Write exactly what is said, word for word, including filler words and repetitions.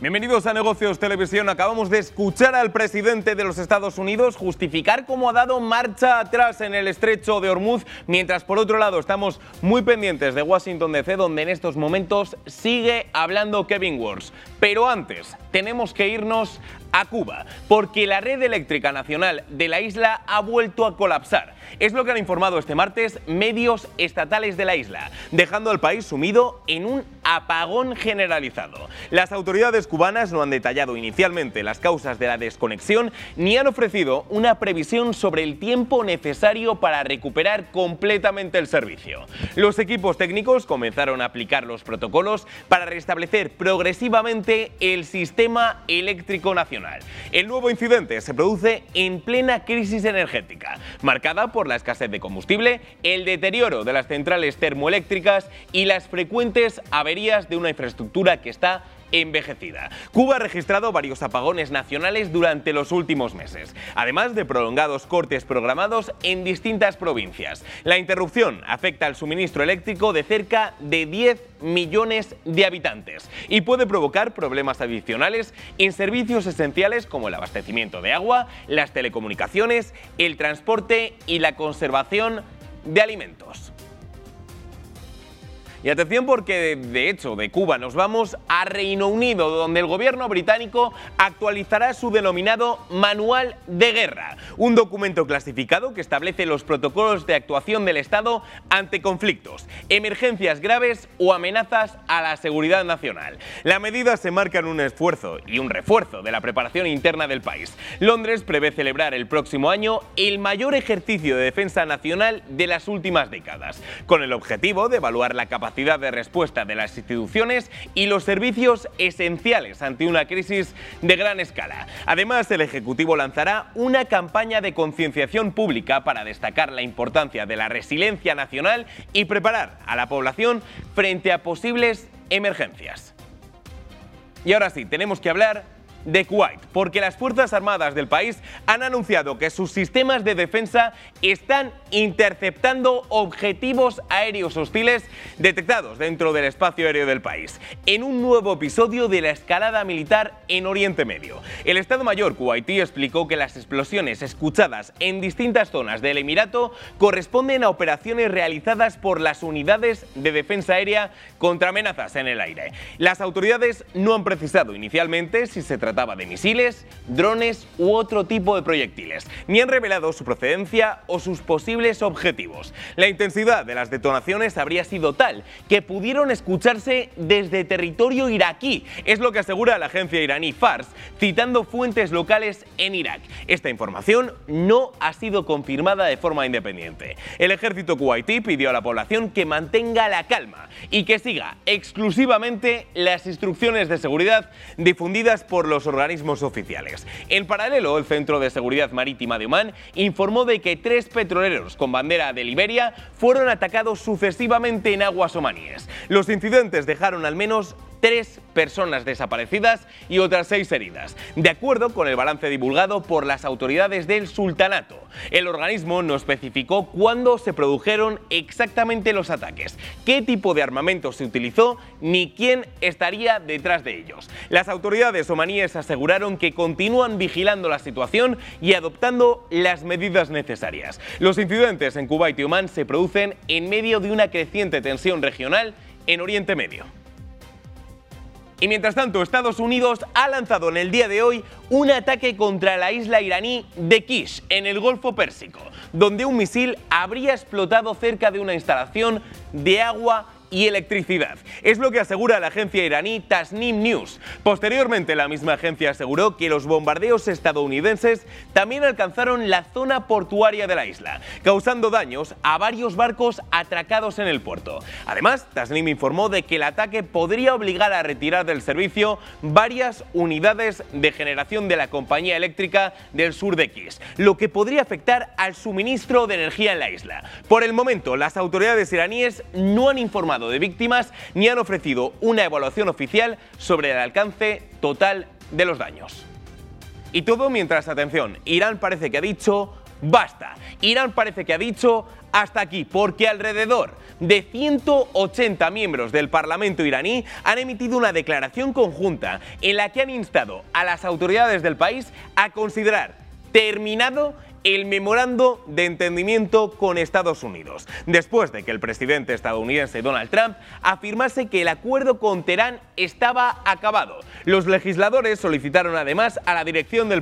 Bienvenidos a Negocios Televisión. Acabamos de escuchar al presidente de los Estados Unidos justificar cómo ha dado marcha atrás en el estrecho de Hormuz, mientras por otro lado estamos muy pendientes de Washington D C, donde en estos momentos sigue hablando Kevin Walsh. Pero antes tenemos que irnos a Cuba, porque la red eléctrica nacional de la isla ha vuelto a colapsar. Es lo que han informado este martes medios estatales de la isla, dejando al país sumido en un apagón generalizado. Las autoridades cubanas no han detallado inicialmente las causas de la desconexión ni han ofrecido una previsión sobre el tiempo necesario para recuperar completamente el servicio. Los equipos técnicos comenzaron a aplicar los protocolos para restablecer progresivamente el sistema eléctrico nacional. El nuevo incidente se produce en plena crisis energética, marcada por la escasez de combustible, el deterioro de las centrales termoeléctricas y las frecuentes averías de una infraestructura que está envejecida. Cuba ha registrado varios apagones nacionales durante los últimos meses, además de prolongados cortes programados en distintas provincias. La interrupción afecta al suministro eléctrico de cerca de diez millones de habitantes y puede provocar problemas adicionales en servicios esenciales como el abastecimiento de agua, las telecomunicaciones, el transporte y la conservación de alimentos. Y atención, porque de hecho de Cuba nos vamos a Reino Unido, donde el gobierno británico actualizará su denominado Manual de Guerra, un documento clasificado que establece los protocolos de actuación del Estado ante conflictos, emergencias graves o amenazas a la seguridad nacional. La medida se marca en un esfuerzo y un refuerzo de la preparación interna del país. Londres prevé celebrar el próximo año el mayor ejercicio de defensa nacional de las últimas décadas, con el objetivo de evaluar la capacidad de respuesta de las instituciones y los servicios esenciales ante una crisis de gran escala. Además, el Ejecutivo lanzará una campaña de concienciación pública para destacar la importancia de la resiliencia nacional y preparar a la población frente a posibles emergencias. Y ahora sí, tenemos que hablar de Kuwait, porque las Fuerzas Armadas del país han anunciado que sus sistemas de defensa están interceptando objetivos aéreos hostiles detectados dentro del espacio aéreo del país, en un nuevo episodio de la escalada militar en Oriente Medio. El Estado Mayor kuwaití explicó que las explosiones escuchadas en distintas zonas del Emirato corresponden a operaciones realizadas por las unidades de defensa aérea contra amenazas en el aire. Las autoridades no han precisado inicialmente si se trata trataba de misiles, drones u otro tipo de proyectiles, ni han revelado su procedencia o sus posibles objetivos. La intensidad de las detonaciones habría sido tal que pudieron escucharse desde territorio iraquí, es lo que asegura la agencia iraní Fars, citando fuentes locales en Irak. Esta información no ha sido confirmada de forma independiente. El ejército kuwaití pidió a la población que mantenga la calma y que siga exclusivamente las instrucciones de seguridad difundidas por los organismos oficiales. En paralelo, el Centro de Seguridad Marítima de Omán informó de que tres petroleros con bandera de Liberia fueron atacados sucesivamente en aguas omaníes. Los incidentes dejaron al menos tres personas desaparecidas y otras seis heridas, de acuerdo con el balance divulgado por las autoridades del sultanato. El organismo no especificó cuándo se produjeron exactamente los ataques, qué tipo de armamento se utilizó ni quién estaría detrás de ellos. Las autoridades omaníes aseguraron que continúan vigilando la situación y adoptando las medidas necesarias. Los incidentes en Kuwait y Omán se producen en medio de una creciente tensión regional en Oriente Medio. Y mientras tanto, Estados Unidos ha lanzado en el día de hoy un ataque contra la isla iraní de Kish, en el Golfo Pérsico, donde un misil habría explotado cerca de una instalación de agua y electricidad. Es lo que asegura la agencia iraní Tasnim News. Posteriormente, la misma agencia aseguró que los bombardeos estadounidenses también alcanzaron la zona portuaria de la isla, causando daños a varios barcos atracados en el puerto. Además, Tasnim informó de que el ataque podría obligar a retirar del servicio varias unidades de generación de la compañía eléctrica del sur de Kish, lo que podría afectar al suministro de energía en la isla. Por el momento, las autoridades iraníes no han informado de víctimas ni han ofrecido una evaluación oficial sobre el alcance total de los daños. Y todo mientras, atención, Irán parece que ha dicho basta. Irán parece que ha dicho hasta aquí, porque alrededor de ciento ochenta miembros del Parlamento iraní han emitido una declaración conjunta en la que han instado a las autoridades del país a considerar terminado el memorando de entendimiento con Estados Unidos, después de que el presidente estadounidense Donald Trump afirmase que el acuerdo con Teherán estaba acabado. Los legisladores solicitaron además a la dirección del